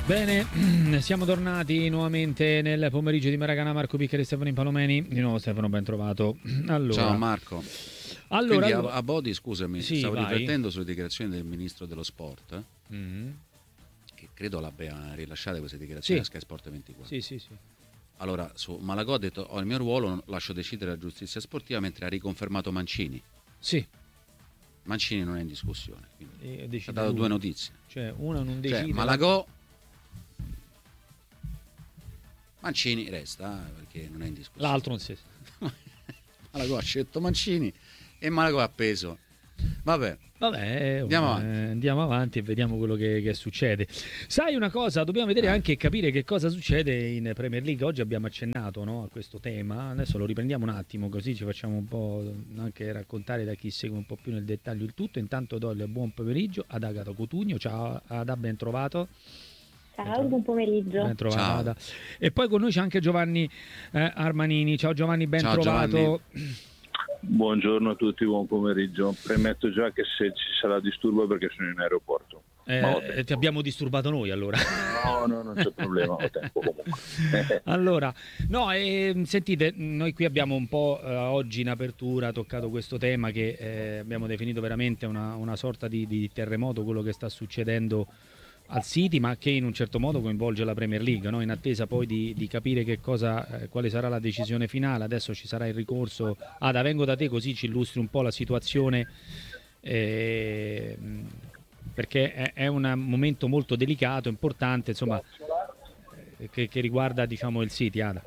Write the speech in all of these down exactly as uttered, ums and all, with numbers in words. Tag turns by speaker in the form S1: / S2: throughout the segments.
S1: Bene, siamo tornati nuovamente nel pomeriggio di Maracana. Marco Piccheri e Stefano Impalomeni. Di nuovo Stefano, ben trovato. Allora,
S2: ciao Marco.
S1: Allora,
S2: Quindi
S1: allora...
S2: a, a Bodi, scusami,
S1: sì,
S2: stavo
S1: vai.
S2: riflettendo sulle dichiarazioni del ministro dello sport, eh,
S1: Mm-hmm.
S2: che credo l'abbia rilasciate queste dichiarazioni
S1: Sì.
S2: a Sky Sport ventiquattro.
S1: Sì, sì, sì.
S2: Allora, su Malagò ha detto: ho il mio ruolo, lascio decidere la giustizia sportiva, mentre ha riconfermato Mancini.
S1: Sì.
S2: Mancini non è in discussione, quindi ha dato
S1: lui.
S2: due notizie.
S1: Cioè, una non decide.
S2: Cioè, Malagò, Mancini resta, eh, perché non è in discussione.
S1: L'altro non si.
S2: Malagò ha scelto Mancini e Malagò ha appeso. Vabbè,
S1: Vabbè,
S2: andiamo
S1: eh,
S2: avanti.
S1: andiamo avanti e vediamo quello che, che succede. Sai una cosa, dobbiamo vedere
S2: Eh.
S1: anche e capire che cosa succede in Premier League. Oggi abbiamo accennato, no, a questo tema, adesso lo riprendiamo un attimo così ci facciamo un po' anche raccontare da chi segue un po' più nel dettaglio il tutto. Intanto do il buon pomeriggio ad Agata Cotugno. Ciao Ada, ben trovato.
S3: Ciao, buon pomeriggio.
S1: Ben trovato,
S2: Ciao.
S1: Ada. E poi con noi c'è anche Giovanni eh, Armanini. Ciao Giovanni, ben
S2: Ciao,
S1: trovato.
S2: Giovanni.
S4: Buongiorno a tutti, buon pomeriggio. Premetto già che se ci sarà disturbo perché sono in aeroporto.
S1: Eh, ti abbiamo disturbato noi allora.
S4: No, no, non c'è problema, ho tempo comunque.
S1: Allora, no, eh, sentite, noi qui abbiamo un po' eh, oggi in apertura toccato questo tema che eh, abbiamo definito veramente una, una sorta di, di terremoto, quello che sta succedendo al City, ma che in un certo modo coinvolge la Premier League, no? In attesa poi di, di capire che cosa, eh, quale sarà la decisione finale. Adesso ci sarà il ricorso. Ada, vengo da te così ci illustri un po' la situazione, eh, perché è, è un momento molto delicato, importante, insomma, eh, che, che riguarda, diciamo, il City. Ada.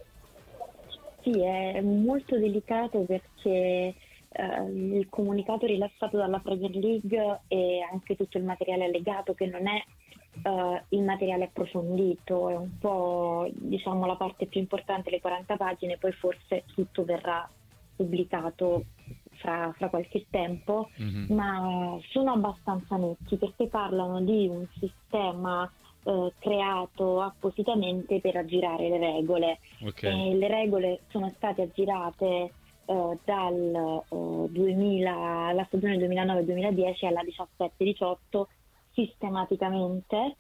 S3: Sì, è molto delicato perché eh, il comunicato rilasciato dalla Premier League e anche tutto il materiale allegato, che non è Uh, il materiale approfondito, è un po', diciamo, la parte più importante, le quaranta pagine, poi forse tutto verrà pubblicato fra, fra qualche tempo,
S1: Mm-hmm.
S3: ma sono abbastanza netti perché parlano di un sistema uh, creato appositamente per aggirare le regole.
S1: Okay.
S3: E le regole sono state aggirate uh, dal uh, duemila, la stagione duemilanove duemiladieci alla diciassette diciotto sistematicamente.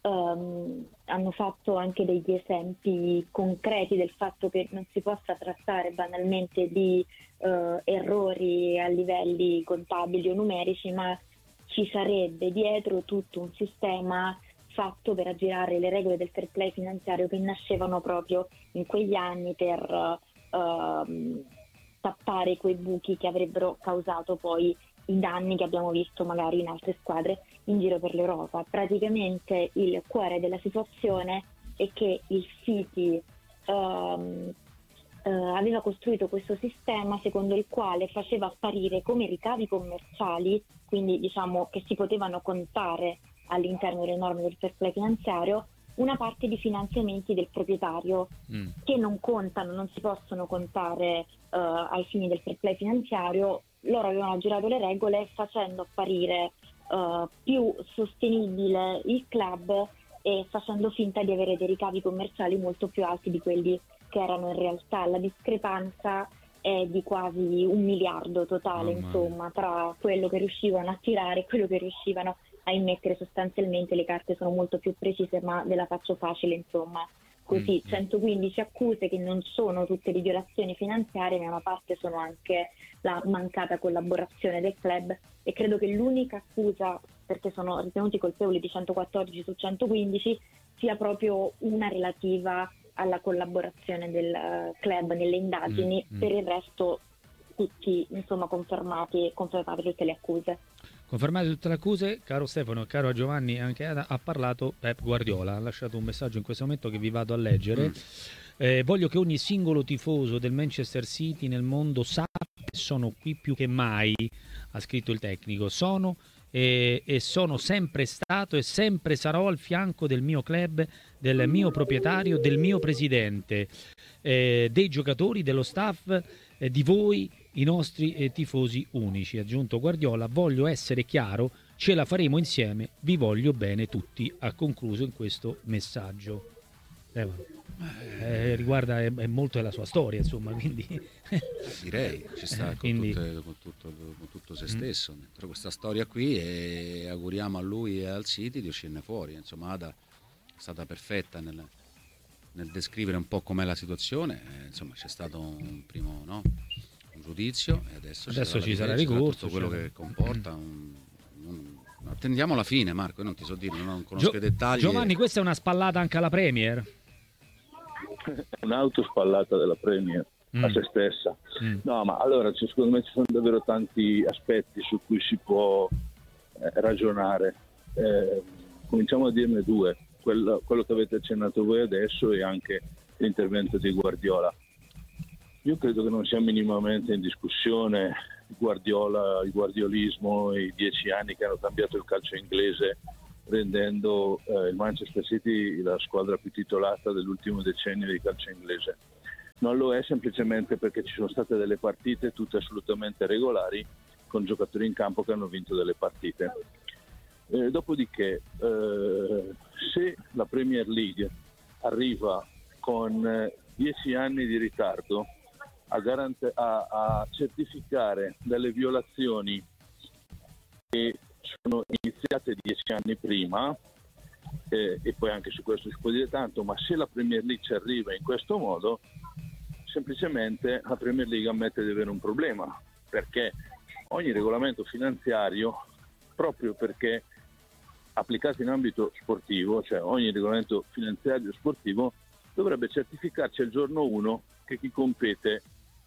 S3: Um, hanno fatto anche degli esempi concreti del fatto che non si possa trattare banalmente di uh, errori a livelli contabili o numerici, ma ci sarebbe dietro tutto un sistema fatto per aggirare le regole del fair play finanziario che nascevano proprio in quegli anni per uh, uh, tappare quei buchi che avrebbero causato poi i danni che abbiamo visto magari in altre squadre in giro per l'Europa. Praticamente il cuore della situazione è che il City um, uh, aveva costruito questo sistema secondo il quale faceva apparire come ricavi commerciali, quindi diciamo che si potevano contare all'interno delle norme del fair play finanziario, una parte di finanziamenti del proprietario mm. che non contano, non si possono contare uh, ai fini del fair play finanziario. Loro avevano aggirato le regole facendo apparire uh, più sostenibile il club e facendo finta di avere dei ricavi commerciali molto più alti di quelli che erano in realtà. La discrepanza è di quasi un miliardo totale, oh, insomma, tra quello che riuscivano a tirare e quello che riuscivano a immettere. Sostanzialmente le carte sono molto più precise, ma ve la faccio facile, insomma. Così, centoquindici accuse che non sono tutte di violazioni finanziarie, ma una parte sono anche la mancata collaborazione del club, e credo che l'unica accusa, perché sono ritenuti colpevoli di centoquattordici su centoquindici, sia proprio una relativa alla collaborazione del club nelle indagini. Mm, mm. Per il resto tutti, insomma, confermati, confermate tutte le accuse.
S1: Confermate tutte le accuse, caro Stefano e caro Giovanni, anche Ada, ha parlato Pep Guardiola, ha lasciato un messaggio in questo momento che vi vado a leggere. Mm. Eh, voglio che ogni singolo tifoso del Manchester City nel mondo sappia che sono qui più che mai, ha scritto il tecnico, sono e, e sono sempre stato e sempre sarò al fianco del mio club, del mio proprietario, del mio presidente, eh, dei giocatori, dello staff, eh, di voi, i nostri eh, tifosi unici. Ha aggiunto Guardiola, voglio essere chiaro, ce la faremo insieme, vi voglio bene tutti, ha concluso in questo messaggio. Eh, eh, riguarda è, è molto della sua storia, insomma, quindi
S2: direi ci sta con,
S1: quindi...
S2: tutte, con, tutto, con tutto se stesso mm. dentro questa storia qui, e auguriamo a lui e al City di uscirne fuori. Insomma, Ada stata perfetta nel, nel descrivere un po' com'è la situazione. Eh, insomma, c'è stato un primo no, un giudizio e adesso,
S1: adesso
S2: ci
S1: ci
S2: sarà,
S1: sarà ricorso,
S2: tutto quello
S1: cioè.
S2: che comporta. Un, un, attendiamo la fine, Marco, io non ti so dire, non conosco
S1: Gio-
S2: i dettagli.
S1: Giovanni,
S2: e...
S1: questa è una spallata anche alla Premier?
S4: Un'autospallata della Premier
S1: Mm.
S4: a se stessa.
S1: Mm.
S4: No, ma allora cioè, secondo me ci sono davvero tanti aspetti su cui si può eh, ragionare. Eh, cominciamo a dirne due, quello, quello che avete accennato voi adesso e anche l'intervento di Guardiola. Io credo che non sia minimamente in discussione Guardiola, il guardiolismo, i dieci anni che hanno cambiato il calcio inglese, rendendo eh, il Manchester City la squadra più titolata dell'ultimo decennio di calcio inglese. Non lo è semplicemente perché ci sono state delle partite tutte assolutamente regolari con giocatori in campo che hanno vinto delle partite. Eh, dopodiché, eh, se la Premier League arriva con eh, dieci anni di ritardo a, garante- a, a certificare delle violazioni che sono iniziate dieci anni prima, eh, e poi anche su questo si può dire tanto, ma se la Premier League ci arriva in questo modo, semplicemente la Premier League ammette di avere un problema, perché ogni regolamento finanziario, proprio perché applicato in ambito sportivo, cioè ogni regolamento finanziario sportivo, dovrebbe certificarci al giorno uno che chi compete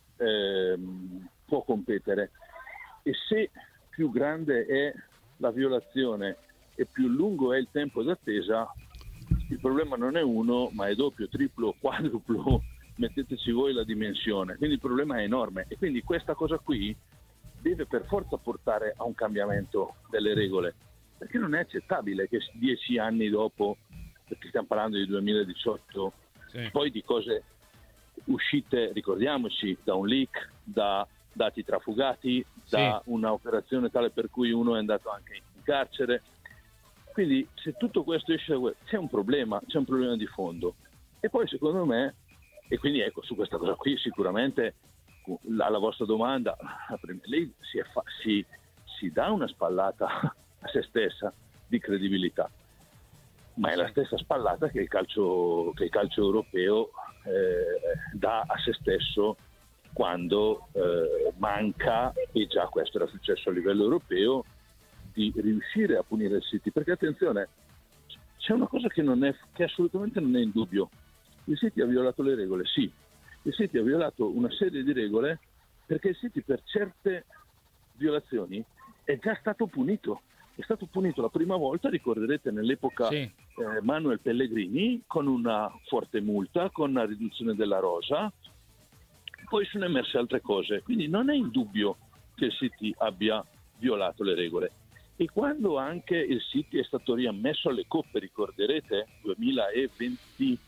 S4: ehm, può competere. E se più grande è la violazione e più lungo è il tempo d'attesa, il problema non è uno, ma è doppio, triplo, quadruplo, metteteci voi la dimensione. Quindi il problema è enorme e quindi questa cosa qui deve per forza portare a un cambiamento delle regole, perché non è accettabile che dieci anni dopo, perché stiamo parlando di duemiladiciotto,
S1: Sì.
S4: poi di cose uscite, ricordiamoci, da un leak, da dati trafugati, da
S1: Sì.
S4: una operazione tale per cui uno è andato anche in carcere. Quindi se tutto questo esce da c'è un problema, c'è un problema di fondo. E poi secondo me, e quindi ecco, su questa cosa qui sicuramente alla vostra domanda, la Premier League si, è fa- si, si dà una spallata a se stessa di credibilità, ma è la stessa spallata che il calcio, che il calcio europeo eh, dà a se stesso quando eh, manca, e già questo era successo a livello europeo, di riuscire a punire il City, perché attenzione, c'è una cosa che, non è, che assolutamente non è in dubbio: il City ha violato le regole, sì, il City ha violato una serie di regole perché il City per certe violazioni è già stato punito, è stato punito la prima volta, ricorderete nell'epoca
S1: Sì.
S4: eh, Manuel Pellegrini, con una forte multa, con una riduzione della rosa, poi sono emerse altre cose, quindi non è in dubbio che il City abbia violato le regole. E quando anche il City è stato riammesso alle coppe, ricorderete, duemilaventidue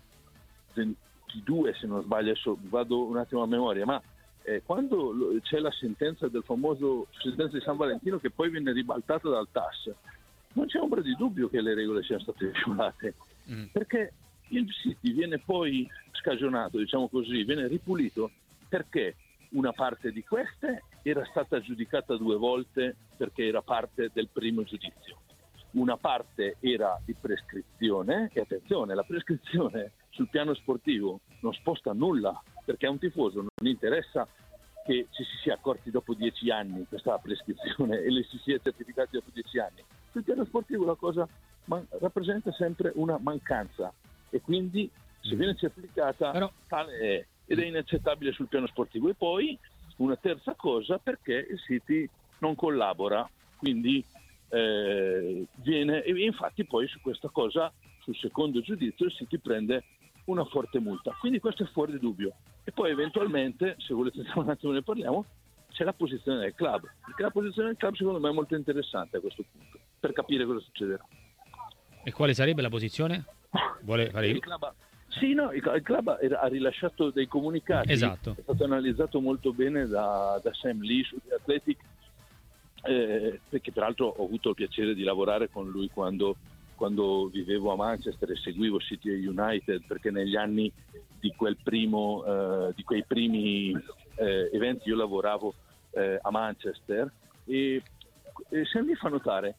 S4: se non sbaglio, adesso vado un attimo a memoria, ma eh, quando lo, c'è la sentenza del famoso sentenza di San Valentino che poi viene ribaltata dal T A S, non c'è ombra di dubbio che le regole siano state violate, mm. perché il City viene poi scagionato, diciamo così, viene ripulito perché una parte di queste era stata giudicata due volte perché era parte del primo giudizio. Una parte era di prescrizione, e attenzione, la prescrizione sul piano sportivo non sposta nulla, perché a un tifoso non interessa che ci si sia accorti dopo dieci anni questa prescrizione e le si sia certificati dopo dieci anni. Sul piano sportivo la cosa man- rappresenta sempre una mancanza e quindi se viene certificata Però... tale è, ed è inaccettabile sul piano sportivo. E poi una terza cosa, perché il City non collabora, quindi eh, viene, e infatti poi su questa cosa, sul secondo giudizio, il City prende una forte multa, quindi questo è fuori dubbio. E poi eventualmente, se volete un attimo ne parliamo, c'è la posizione del club, perché la posizione del club secondo me è molto interessante a questo punto, per capire cosa succederà.
S1: E quale sarebbe la posizione? Vuole fare il...
S4: il club? Sì, no, il, il club ha rilasciato dei comunicati,
S1: esatto.
S4: È stato analizzato molto bene da, da Sam Lee su The Athletic, eh, perché peraltro ho avuto il piacere di lavorare con lui quando, quando vivevo a Manchester e seguivo City e United, perché negli anni di quel primo, eh, di quei primi eh, eventi io lavoravo eh, a Manchester, e, e Sam Lee fa notare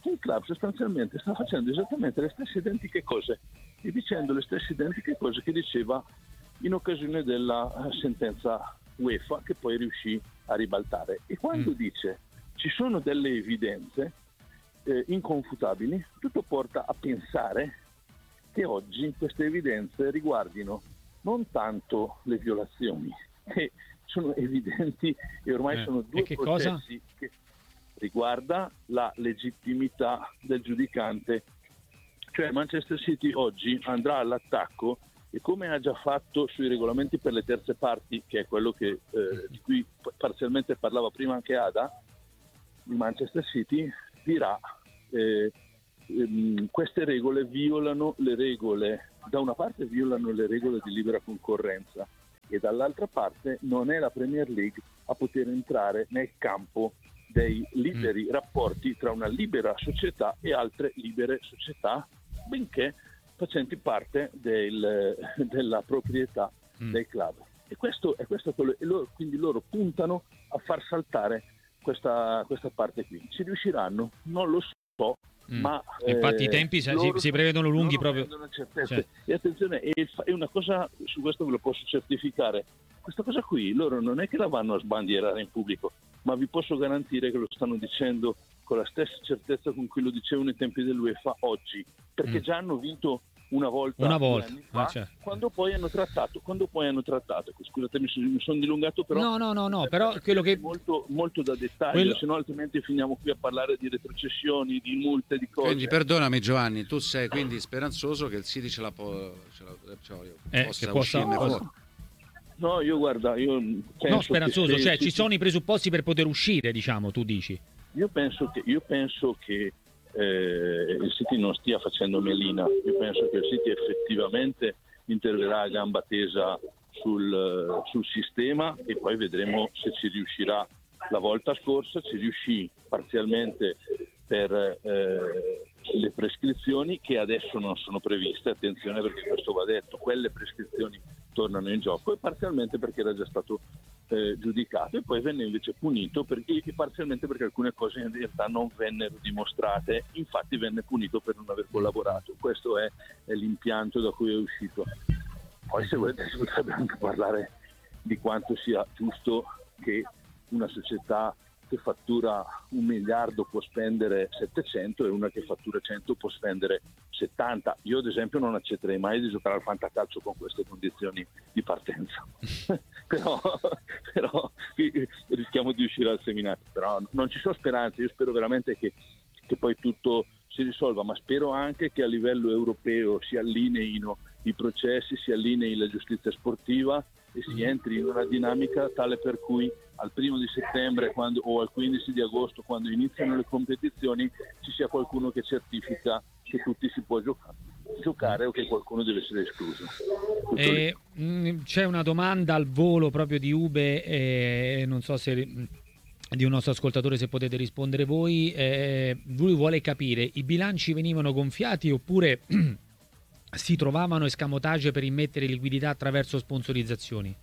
S4: il club sostanzialmente sta facendo esattamente le stesse identiche cose e dicendo le stesse identiche cose che diceva in occasione della sentenza UEFA, che poi riuscì a ribaltare. E quando mm. dice ci sono delle evidenze eh, inconfutabili, tutto porta a pensare che oggi queste evidenze riguardino non tanto le violazioni, che sono evidenti e ormai eh, sono due
S1: che
S4: processi
S1: cosa?
S4: che riguarda la legittimità del giudicante. Cioè Manchester City oggi andrà all'attacco e, come ha già fatto sui regolamenti per le terze parti, che è quello che, eh, di cui parzialmente parlava prima anche Ada, il Manchester City dirà eh, ehm, queste regole violano le regole, da una parte violano le regole di libera concorrenza e dall'altra parte non è la Premier League a poter entrare nel campo dei liberi rapporti tra una libera società e altre libere società, benché facenti parte del, della proprietà mm. del club. E questo è questo quello, e loro, quindi loro puntano a far saltare questa, questa parte qui. Ci riusciranno? Non lo so, mm. ma
S1: infatti
S4: eh,
S1: i tempi si, si prevedono lunghi proprio.
S4: Cioè. E attenzione, e, e una cosa su questo ve lo posso certificare, questa cosa qui loro non è che la vanno a sbandierare in pubblico, ma vi posso garantire che lo stanno dicendo con la stessa certezza con cui lo dicevano ai tempi dell'UEFA oggi, perché mm. già hanno vinto una volta,
S1: una volta.
S4: Anni fa,
S1: ah, certo.
S4: quando poi hanno trattato, quando poi hanno trattato, scusatemi se mi sono dilungato, però
S1: no, no, no, no, però quello che
S4: molto, molto da dettaglio,
S1: quello...
S4: se no altrimenti finiamo qui a parlare di retrocessioni, di multe, di cose.
S2: Quindi perdonami Giovanni, tu sei quindi speranzoso che il City ce la, può, ce la cioè,
S1: eh,
S2: possa
S1: che possa
S2: uscirne
S1: no,
S2: fuori.
S4: No, io guarda, io penso
S1: no, speranzoso,
S4: che
S1: cioè
S4: se,
S1: ci sono i presupposti per poter uscire, diciamo, tu dici.
S4: Io penso che, io penso che eh, il City non stia facendo melina, io penso che il City effettivamente interverrà a gamba tesa sul, sul sistema e poi vedremo se ci riuscirà. La volta scorsa ci riuscì parzialmente per eh, le prescrizioni che adesso non sono previste, attenzione perché questo va detto, quelle prescrizioni tornano in gioco, e parzialmente perché era già stato eh, giudicato, e poi venne invece punito perché, e parzialmente perché alcune cose in realtà non vennero dimostrate, infatti venne punito per non aver collaborato. Questo è, è l'impianto da cui è uscito. Poi se volete si potrebbe anche parlare di quanto sia giusto che una società che fattura un miliardo può spendere settecento e una che fattura cento può spendere settanta. Io ad esempio non accetterei mai di giocare al fantacalcio con queste condizioni di partenza. però, però rischiamo di uscire al seminario, però non ci sono speranze. Io spero veramente che, che poi tutto si risolva, ma spero anche che a livello europeo si allineino i processi, si allinei la giustizia sportiva e si entri in una dinamica tale per cui al primo di settembre quando, o al quindici di agosto, quando iniziano le competizioni, ci sia qualcuno che certifica che tutti si può giocare, giocare o che qualcuno deve essere escluso.
S1: Eh, mh, c'è una domanda al volo proprio di Ube, eh, non so se di un nostro ascoltatore, se potete rispondere voi. Eh, lui vuole capire, i bilanci venivano gonfiati oppure si trovavano escamotage per immettere liquidità attraverso sponsorizzazioni?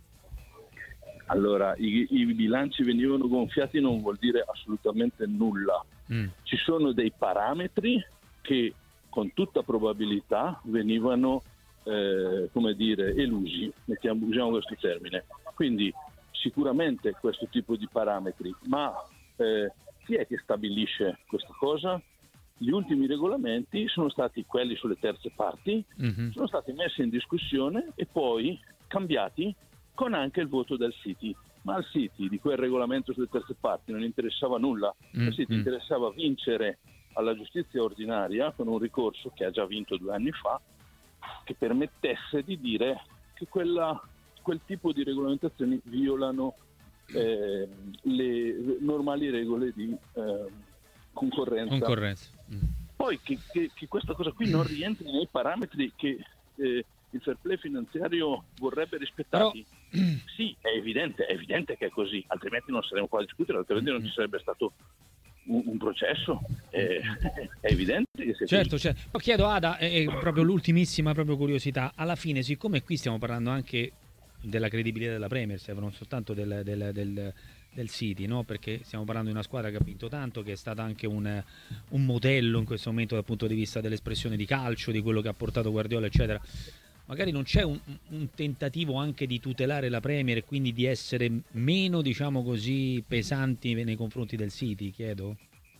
S4: Allora, i, i bilanci venivano gonfiati non vuol dire assolutamente nulla. Mm. Ci sono dei parametri che con tutta probabilità venivano, eh, come dire, elusi, mettiamo, usiamo questo termine. Quindi sicuramente questo tipo di parametri, ma eh, chi è che stabilisce questa cosa? Gli ultimi regolamenti sono stati quelli sulle terze parti, mm-hmm. sono stati messi in discussione e poi cambiati con anche il voto del City. Ma al City di quel regolamento sulle terze parti non interessava nulla, mm-hmm. al City interessava vincere alla giustizia ordinaria con un ricorso che ha già vinto due anni fa, che permettesse di dire che quella, quel tipo di regolamentazioni violano eh, le normali regole di eh, concorrenza.
S1: concorrenza. Mm.
S4: Poi che, che, che questa cosa qui non rientri nei parametri che eh, il fair play finanziario vorrebbe rispettati. Però... sì, è evidente, è evidente che è così, altrimenti non saremmo qua a discutere, altrimenti non ci sarebbe stato un, un processo. Eh, è evidente che sia
S1: certo,
S4: così.
S1: certo. Chiedo Ada, è proprio l'ultimissima proprio curiosità, alla fine, siccome qui stiamo parlando anche della credibilità della Premier, non soltanto del, del, del del City, no? Perché stiamo parlando di una squadra che ha vinto tanto, che è stata anche un, un modello in questo momento dal punto di vista dell'espressione di calcio, di quello che ha portato Guardiola, eccetera. Magari non c'è un, un tentativo anche di tutelare la Premier e quindi di essere meno, diciamo così, pesanti nei confronti del City, chiedo?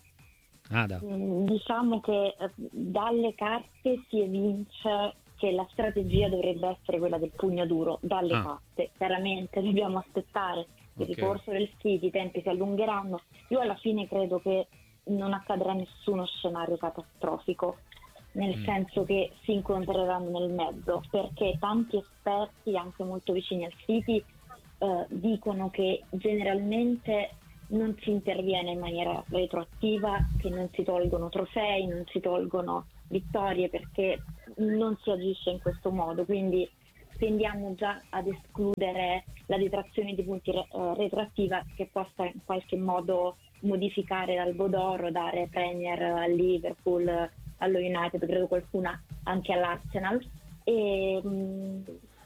S1: Ada.
S3: Diciamo che eh, dalle carte si evince che la strategia dovrebbe essere quella del pugno duro, dalle
S1: Ah.
S3: carte. Chiaramente dobbiamo aspettare il
S1: Ok.
S3: ricorso del City, i tempi si allungheranno. Io alla fine credo che non accadrà nessuno scenario catastrofico, nel
S1: Mm.
S3: senso che si incontreranno nel mezzo, perché tanti esperti, anche molto vicini al City, eh, dicono che generalmente non si interviene in maniera retroattiva, che non si tolgono trofei, non si tolgono vittorie, perché non si agisce in questo modo, quindi tendiamo già ad escludere la detrazione di punti re- eh, retroattiva che possa in qualche modo modificare l'albo d'oro, dare Premier al Liverpool, allo United, credo qualcuna anche all'Arsenal. E mh,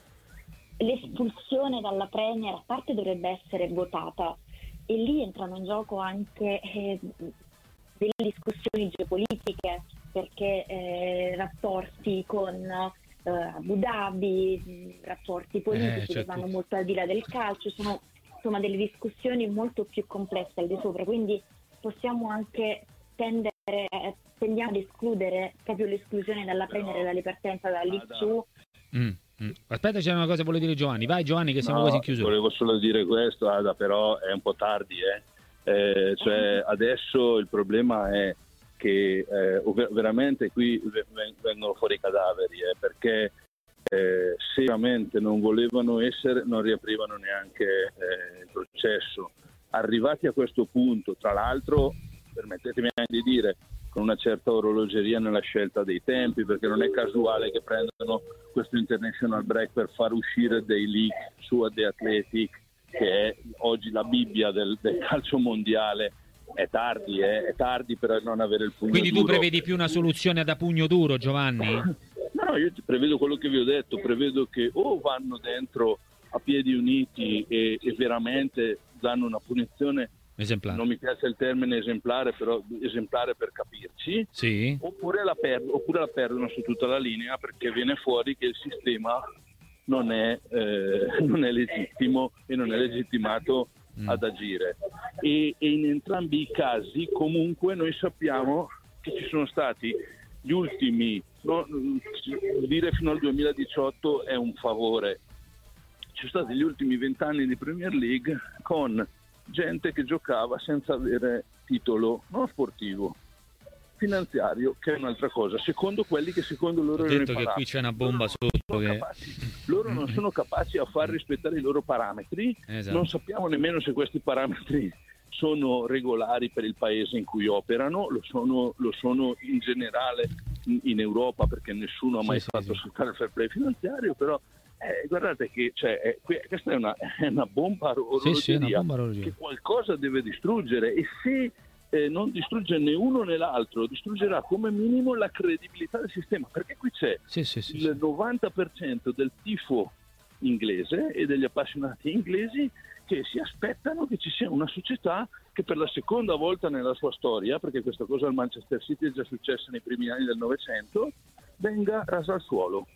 S3: l'espulsione dalla Premier a parte dovrebbe essere votata, e lì entrano in gioco anche eh, delle discussioni geopolitiche, perché eh, rapporti con eh, Abu Dhabi, mh, rapporti politici
S1: Eh,
S3: che
S1: certo.
S3: vanno molto al di là del calcio, sono insomma delle discussioni molto più complesse al di sopra, quindi possiamo anche tendere, eh, tendiamo ad escludere proprio l'esclusione dalla Premier e dalla ripartenza da lì su.
S1: Mm, mm. Aspetta, c'è una cosa che vuole dire Giovanni. Vai Giovanni, che siamo
S4: No,
S1: quasi in chiusura.
S4: volevo solo dire questo, Ada, però è un po' tardi, eh. Eh, cioè adesso il problema è che eh, ov- veramente qui v- vengono fuori i cadaveri, eh, perché eh, se veramente non volevano essere, non riaprivano neanche eh, il processo. Arrivati a questo punto, tra l'altro, permettetemi anche di dire, con una certa orologeria nella scelta dei tempi, perché non è casuale che prendano questo international break per far uscire dei leak su The Athletic, che è oggi la Bibbia del, del calcio mondiale. È tardi, eh? È tardi per non avere il pugno
S1: Quindi tu
S4: duro.
S1: prevedi più una soluzione da pugno duro, Giovanni?
S4: No, no, io prevedo quello che vi ho detto, prevedo che o vanno dentro a piedi uniti e, e veramente danno una punizione,
S1: Esemplare.
S4: non mi piace il termine esemplare, però esemplare per capirci,
S1: Sì.
S4: oppure la, per- oppure la perdono su tutta la linea, perché viene fuori che il sistema non è, eh, non è legittimo e non è legittimato
S1: Mm.
S4: ad agire. E, e in entrambi i casi comunque noi sappiamo che ci sono stati gli ultimi, no, dire fino al duemiladiciotto è un favore, ci sono stati gli ultimi vent'anni di Premier League con gente che giocava senza avere titolo non sportivo, finanziario, che è un'altra cosa, secondo quelli che secondo loro
S1: Ho
S4: erano
S1: detto
S4: i
S1: che qui
S4: parametri.
S1: c'è una bomba
S4: Loro
S1: sotto
S4: non sono
S1: che...
S4: capaci- loro non sono capaci a far rispettare i loro parametri,
S1: Esatto.
S4: non sappiamo nemmeno se questi parametri sono regolari per il paese in cui operano, lo sono, lo sono in generale in, in Europa, perché nessuno ha mai
S1: Sì, sì,
S4: fatto
S1: sì.
S4: saltare il fair play finanziario, però eh, guardate che cioè, è- que- questa è una, è una bomba
S1: Sì, sì, è una
S4: orologeria
S1: bomba orologeria.
S4: che qualcosa deve distruggere, e se eh, non distrugge né uno né l'altro, distruggerà come minimo la credibilità del sistema, perché qui c'è
S1: Sì, sì, sì,
S4: il
S1: sì.
S4: novanta per cento del tifo inglese e degli appassionati inglesi che si aspettano che ci sia una società che per la seconda volta nella sua storia, perché questa cosa al Manchester City è già successa nei primi anni del Novecento, venga rasa al suolo.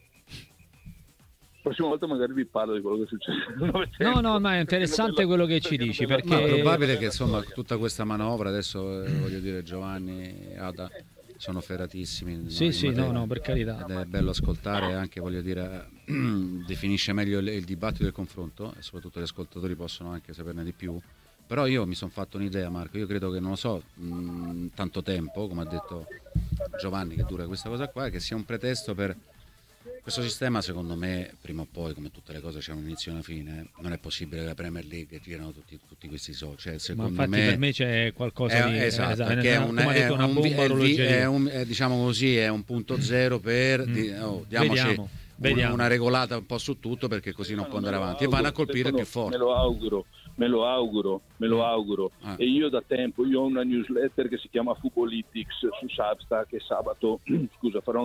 S4: La prossima volta magari vi parlo di quello che è successo nel Novecento.
S1: No, no, ma è interessante quello che ci dici,
S2: No, è
S1: perché...
S2: probabile che insomma tutta questa manovra adesso, eh, voglio dire, Giovanni, Ada, sono ferratissimi, no,
S1: Sì,
S2: in
S1: sì, no,
S2: materia.
S1: no, per carità.
S2: Ed è bello ascoltare, anche voglio dire, definisce meglio il, il dibattito e il confronto, e soprattutto gli ascoltatori possono anche saperne di più. Però io mi sono fatto un'idea, Marco, io credo che, non lo so, mh, tanto tempo, come ha detto Giovanni, che dura questa cosa qua, che sia un pretesto per questo sistema. Secondo me prima o poi, come tutte le cose, c'è un inizio e una fine. Non è possibile che la Premier League girano tutti, tutti questi soldi, cioè,
S1: Ma
S2: secondo
S1: infatti
S2: me
S1: per me c'è qualcosa
S2: è,
S1: di...
S2: esatto,
S1: esatto,
S2: che è
S1: come
S2: un,
S1: ha
S2: è
S1: detto, una
S2: un-
S1: bomba
S2: è il vi-
S1: orologeria.
S2: è un- è, diciamo così, è un punto zero per
S1: Mm.
S2: di- oh, diamoci
S1: Vediamo,
S2: una,
S1: vediamo.
S2: una regolata un po' su tutto, perché così non
S4: Ma
S2: può
S4: me
S2: andare
S4: lo
S2: avanti e
S4: auguro,
S2: vanno a colpire il più
S4: Stefano,
S2: forte.
S4: Me lo auguro, me lo auguro, me lo auguro.
S2: Ah.
S4: E io da tempo, io ho una newsletter che si chiama Fupolitics su Substack, e sabato, scusa, farò una,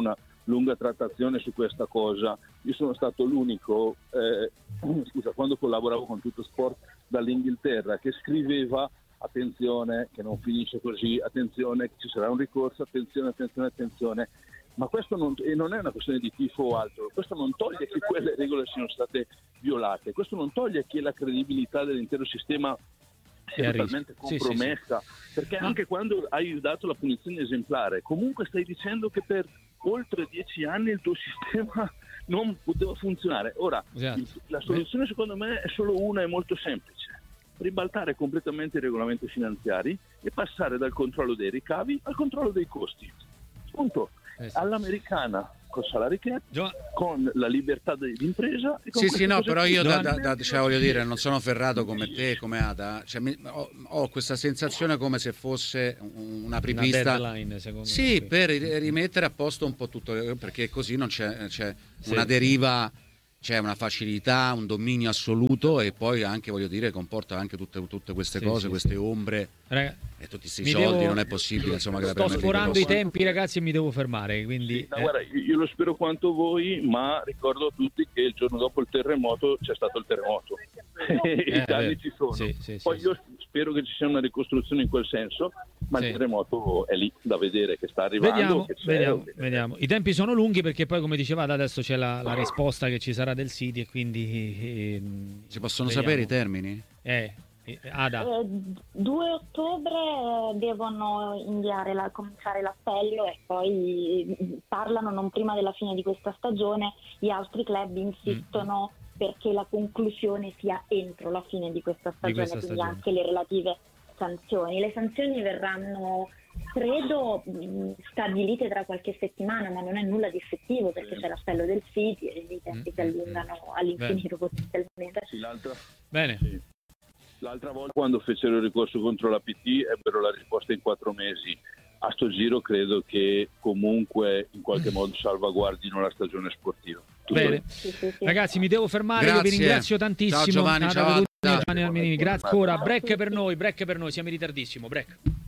S4: lunga trattazione su questa cosa. Io sono stato l'unico, eh, scusa, quando collaboravo con Tuttosport dall'Inghilterra, che scriveva attenzione che non finisce così, attenzione che ci sarà un ricorso, attenzione, attenzione, attenzione. Ma questo non, e non è una questione di tifo o altro, questo non toglie che quelle regole siano state violate, questo non toglie che la credibilità dell'intero sistema sia totalmente compromessa, sì, sì, sì. Perché anche quando hai dato la punizione esemplare, comunque stai dicendo che per oltre dieci anni il tuo sistema non poteva funzionare. Ora, esatto. il, la soluzione secondo me è solo una, è molto semplice: ribaltare completamente i regolamenti finanziari e passare dal controllo dei ricavi al controllo dei costi. Punto. Eh sì. All'americana, con salary cap, Gio... con la libertà dell'impresa. E con
S2: sì, sì, no, però io da,
S1: Giovanni...
S2: da, da, cioè, voglio dire, non sono ferrato come te, come Ada. Cioè, mi, ho, ho questa sensazione come se fosse una apripista.
S1: Una deadline, secondo
S2: sì,
S1: me. Sì,
S2: per rimettere a posto un po' tutto, perché così non c'è, c'è sì, una deriva. Sì. C'è una facilità, un dominio assoluto e poi anche, voglio dire, comporta anche tutte, tutte queste sì, cose, sì, queste sì. ombre. Raga, e tutti questi soldi, devo... non è possibile, insomma, che la
S1: sto sforando i tempi, ragazzi, e mi devo fermare, quindi
S4: sì, no,
S1: eh.
S4: guarda, io lo spero quanto voi, ma ricordo a tutti che il giorno dopo il terremoto c'è stato il terremoto.
S1: Eh,
S4: I danni ci sono.
S1: Sì, sì,
S4: poi
S1: sì,
S4: io sì. spero che ci sia una ricostruzione in quel senso, ma sì. il terremoto è lì da vedere, che sta arrivando.
S1: Vediamo,
S4: che c'è,
S1: vediamo,
S4: che...
S1: vediamo. I tempi sono lunghi perché poi, come dicevate, adesso c'è la, la risposta che ci sarà del City e quindi eh,
S2: si possono
S1: vediamo.
S2: sapere i termini?
S1: Eh, Ada.
S3: Eh, due ottobre devono inviare la, cominciare l'appello e poi parlano non prima della fine di questa stagione. Gli altri club insistono mm. perché la conclusione sia entro la fine di questa stagione, di questa quindi stagione. Anche le relative sanzioni. Le sanzioni verranno, credo, stabilite tra qualche settimana, ma non è nulla di effettivo perché c'è l'appello del City e i tempi si allungano all'infinito potenzialmente.
S4: Sì, l'altra...
S1: Bene.
S4: Sì. L'altra volta, quando fecero il ricorso contro la P T, ebbero la risposta in quattro mesi. A sto giro credo che comunque in qualche modo salvaguardino la stagione sportiva. Tutto
S1: bene, sì, sì, sì. Ragazzi, mi devo fermare. Io vi ringrazio tantissimo.
S2: Ciao Giovanni, ciao.
S1: Giovanni Arminini, grazie ancora. Break per noi, break per noi, siamo in ritardissimo. Break.